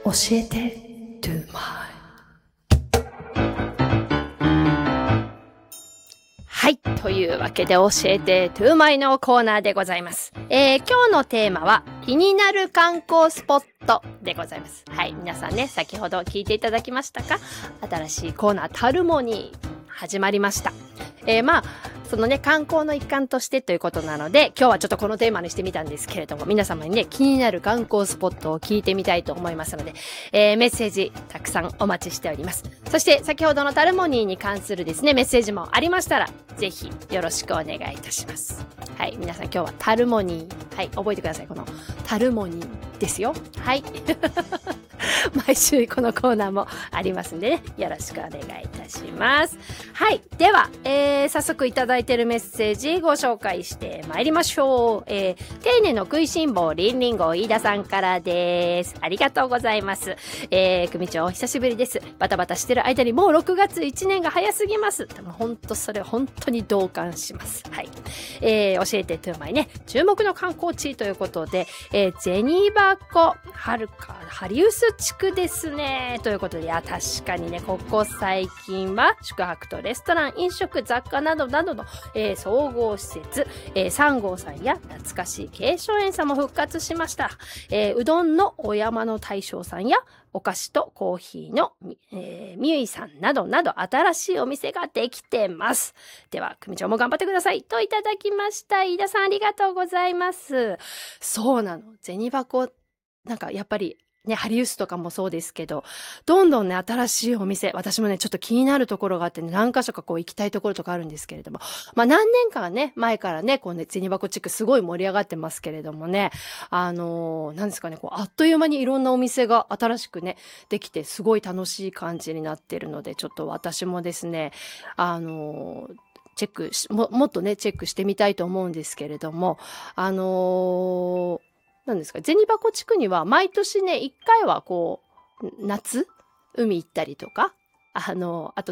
教えて Do My。 はい、というわけで教えて Do My のコーナーでございます。今日のテーマは気になる観光スポットでございます。はい、皆さんね、先ほど聞いていただきましたか？新しいコーナータルモニー始まりました。そのね、観光の一環としてということなので、今日はちょっとこのテーマにしてみたんですけれども、皆様にね、気になる観光スポットを聞いてみたいと思いますので、メッセージたくさんお待ちしております。そして先ほどのタルモニーに関するですね、メッセージもありましたら、ぜひよろしくお願いいたします。はい、皆さん今日はタルモニー、はい、覚えてください。このタルモニーですよ。はい。毎週このコーナーもありますんでね、よろしくお願いいたします。はい。では、早速いただいているメッセージご紹介してまいりましょう。丁寧の食いしん坊りんりんご飯田さんからです。ありがとうございます。組長お久しぶりです。バタバタしてる間にもう6月1年が早すぎます。本当それ本当に同感します。はい。教えてトゥーマイね、注目の観光地ということで、銭箱、ハリウス地区ですね。ということで、いや、確かにね、ここ最近は宿泊とレストラン、飲食、雑貨などなどの、総合施設、3号さんや懐かしい慶祥園さんも復活しました。うどんのお山の大将さんやお菓子とコーヒーのみゆいさんなどなど新しいお店ができてます。では、組長も頑張ってください。といただきました。飯田さんありがとうございます。そうなの。銭箱、なんかやっぱりね、ハリウスとかもそうですけど、どんどんね、新しいお店、私もね、ちょっと気になるところがあってね、何箇所かこう行きたいところとかあるんですけれども、何年かね、前からね、こうね、銭箱地区すごい盛り上がってますけれどもね、なんですかね、こう、あっという間にいろんなお店が新しくね、できて、すごい楽しい感じになっているので、ちょっと私もですね、チェックし、もっとね、チェックしてみたいと思うんですけれども、なんですか、銭箱地区には毎年ね、一回はこう、夏、海行ったりとか、あと